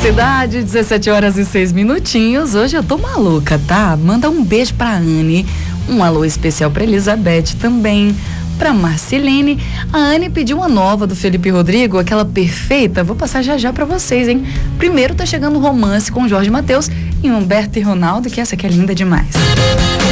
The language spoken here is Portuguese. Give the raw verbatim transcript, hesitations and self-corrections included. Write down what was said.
cidade, dezessete horas e seis minutinhos. Hoje eu tô maluca, tá? Manda um beijo pra Anne, um alô especial pra Elizabeth também, pra Marcelene. A Anne pediu uma nova do Felipe Rodrigo, aquela perfeita. Vou passar já já pra vocês, hein? Primeiro tá chegando o Romance com Jorge Mateus e Humberto e Ronaldo, que essa aqui é linda demais.